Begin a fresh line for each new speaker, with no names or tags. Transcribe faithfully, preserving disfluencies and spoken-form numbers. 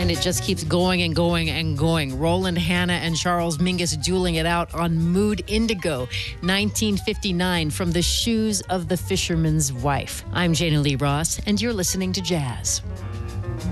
And it just keeps going and going and going. Roland Hanna and Charles Mingus dueling it out on Mood Indigo, nineteen fifty-nine, from The Shoes of the Fisherman's Wife. I'm Jana Lee Ross, and you're listening to Jazz.